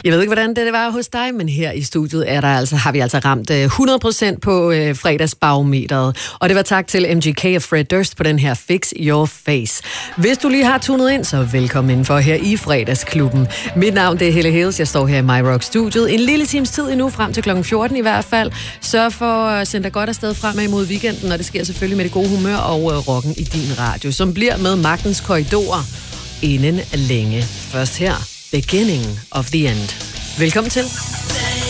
Jeg ved ikke, hvordan det var hos dig, men her i studiet har vi altså ramt 100% på fredagsbarometeret. Og det var tak til MGK og Fred Durst på den her Fix Your Face. Hvis du lige har tunet ind, så velkommen indenfor her i fredagsklubben. Mit navn det er Helle Hales. Jeg står her i My Rock Studiet en lille times tid endnu, frem til kl. 14 i hvert fald. Sørg for at sende dig godt afsted fremad mod weekenden, og det sker selvfølgelig med det gode humør og rocken i din radio, som bliver med magtens korridorer inden længe. Først her, Beginning of the End. Velkommen til.